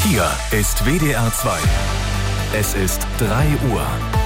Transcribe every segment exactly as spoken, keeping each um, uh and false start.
Hier ist W D R zwei. Es ist drei Uhr.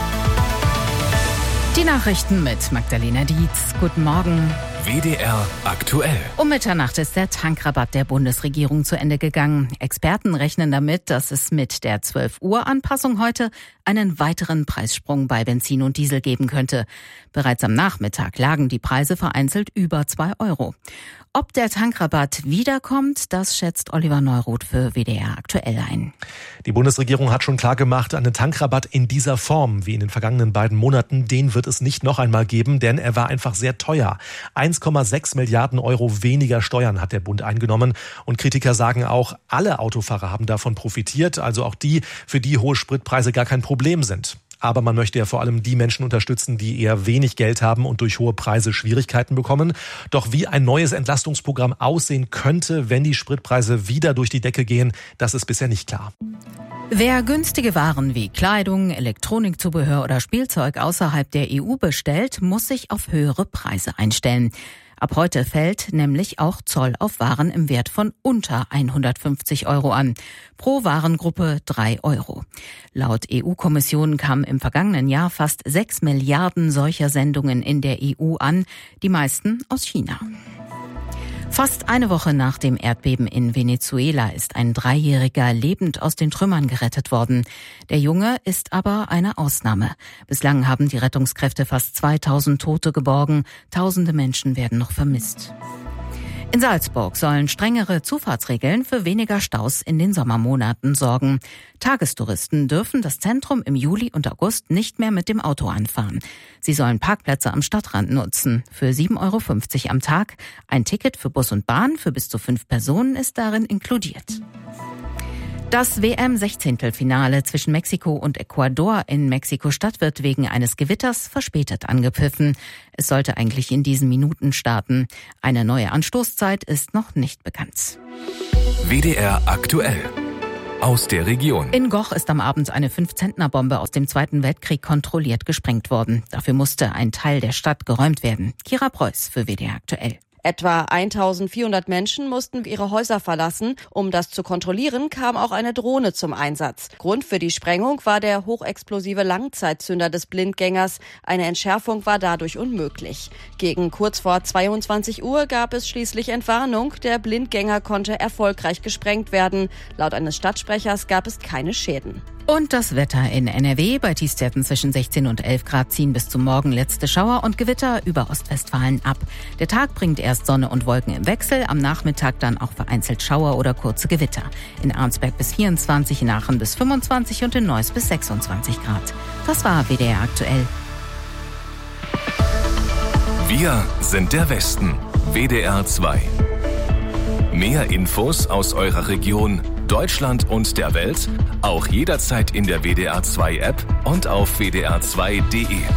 Die Nachrichten mit Magdalena Dietz. Guten Morgen. W D R aktuell. Um Mitternacht ist der Tankrabatt der Bundesregierung zu Ende gegangen. Experten rechnen damit, dass es mit der zwölf Uhr Anpassung heute einen weiteren Preissprung bei Benzin und Diesel geben könnte. Bereits am Nachmittag lagen die Preise vereinzelt über zwei Euro. Ob der Tankrabatt wiederkommt, das schätzt Oliver Neuroth für W D R aktuell ein. Die Bundesregierung hat schon klar gemacht, einen Tankrabatt in dieser Form wie in den vergangenen beiden Monaten, den wird es nicht noch einmal geben, denn er war einfach sehr teuer. eins Komma sechs Milliarden Euro weniger Steuern hat der Bund eingenommen. Und Kritiker sagen auch, alle Autofahrer haben davon profitiert, also auch die, für die hohe Spritpreise gar kein Problem sind. Aber man möchte ja vor allem die Menschen unterstützen, die eher wenig Geld haben und durch hohe Preise Schwierigkeiten bekommen. Doch wie ein neues Entlastungsprogramm aussehen könnte, wenn die Spritpreise wieder durch die Decke gehen, das ist bisher nicht klar. Wer günstige Waren wie Kleidung, Elektronikzubehör oder Spielzeug außerhalb der E U bestellt, muss sich auf höhere Preise einstellen. Ab heute fällt nämlich auch Zoll auf Waren im Wert von unter hundertfünfzig Euro an. Pro Warengruppe drei Euro. Laut E U-Kommission kamen im vergangenen Jahr fast sechs Milliarden solcher Sendungen in der E U an, die meisten aus China. Fast eine Woche nach dem Erdbeben in Venezuela ist ein Dreijähriger lebend aus den Trümmern gerettet worden. Der Junge ist aber eine Ausnahme. Bislang haben die Rettungskräfte fast zweitausend Tote geborgen. Tausende Menschen werden noch vermisst. In Salzburg sollen strengere Zufahrtsregeln für weniger Staus in den Sommermonaten sorgen. Tagestouristen dürfen das Zentrum im Juli und August nicht mehr mit dem Auto anfahren. Sie sollen Parkplätze am Stadtrand nutzen für sieben Euro fünfzig am Tag. Ein Ticket für Bus und Bahn für bis zu fünf Personen ist darin inkludiert. Das W M-Sechzehntelfinale zwischen Mexiko und Ecuador in Mexiko-Stadt wird wegen eines Gewitters verspätet angepfiffen. Es sollte eigentlich in diesen Minuten starten. Eine neue Anstoßzeit ist noch nicht bekannt. W D R aktuell. Aus der Region. In Goch ist am Abend eine fünf-Zentner-Bombe aus dem Zweiten Weltkrieg kontrolliert gesprengt worden. Dafür musste ein Teil der Stadt geräumt werden. Kira Preuß für W D R aktuell. Etwa eintausendvierhundert Menschen mussten ihre Häuser verlassen. Um das zu kontrollieren, kam auch eine Drohne zum Einsatz. Grund für die Sprengung war der hochexplosive Langzeitzünder des Blindgängers. Eine Entschärfung war dadurch unmöglich. Gegen kurz vor zweiundzwanzig Uhr gab es schließlich Entwarnung. Der Blindgänger konnte erfolgreich gesprengt werden. Laut eines Stadtsprechers gab es keine Schäden. Und das Wetter in N R W. Bei Tiefstwerten zwischen sechzehn und elf Grad ziehen bis zum Morgen letzte Schauer und Gewitter über Ostwestfalen ab. Der Tag bringt erst Sonne und Wolken im Wechsel, am Nachmittag dann auch vereinzelt Schauer oder kurze Gewitter. In Arnsberg bis vierundzwanzig, in Aachen bis fünfundzwanzig und in Neuss bis sechsundzwanzig Grad. Das war W D R aktuell. Wir sind der Westen. W D R zwei. Mehr Infos aus eurer Region, Deutschland und der Welt, auch jederzeit in der W D R zwei App und auf w d r zwei punkt d e.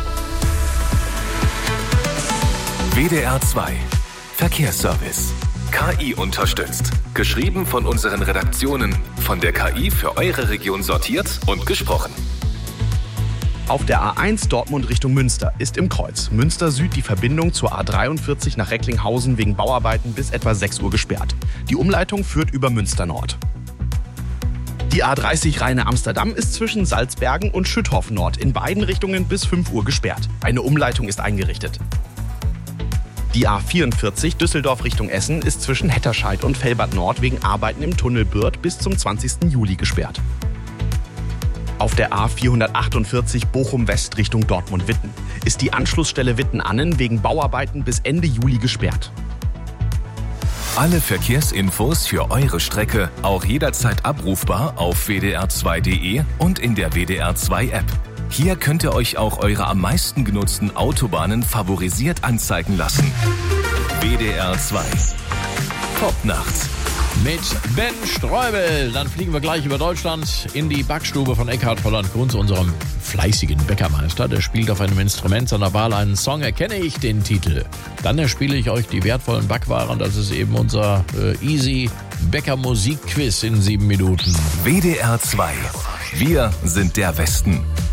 W D R zwei Verkehrsservice. K I unterstützt. Geschrieben von unseren Redaktionen. Von der K I für eure Region sortiert und gesprochen. Auf der A eins Dortmund Richtung Münster ist im Kreuz Münster Süd die Verbindung zur A dreiundvierzig nach Recklinghausen wegen Bauarbeiten bis etwa sechs Uhr gesperrt. Die Umleitung führt über Münster Nord. Die A dreißig Rheine-Amsterdam ist zwischen Salzbergen und Schüttorf Nord in beiden Richtungen bis fünf Uhr gesperrt. Eine Umleitung ist eingerichtet. Die A vierundvierzig Düsseldorf Richtung Essen ist zwischen Hetterscheid und Velbert Nord wegen Arbeiten im Tunnel Bürth bis zum zwanzigsten Juli gesperrt. Auf der A vierhundertachtundvierzig Bochum West Richtung Dortmund-Witten ist die Anschlussstelle Witten-Annen wegen Bauarbeiten bis Ende Juli gesperrt. Alle Verkehrsinfos für eure Strecke auch jederzeit abrufbar auf w d r zwei punkt d e und in der W D R zwei App. Hier könnt ihr euch auch eure am meisten genutzten Autobahnen favorisiert anzeigen lassen. W D R zwei. Top-Nacht. Mit Ben Streubel. Dann fliegen wir gleich über Deutschland in die Backstube von Eckhard Holland-Grunz, unserem fleißigen Bäckermeister. Der spielt auf einem Instrument seiner Wahl einen Song, erkenne ich den Titel. Dann erspiele ich euch die wertvollen Backwaren. Das ist eben unser äh, Easy Bäcker-Musik-Quiz in sieben Minuten. W D R zwei. Wir sind der Westen.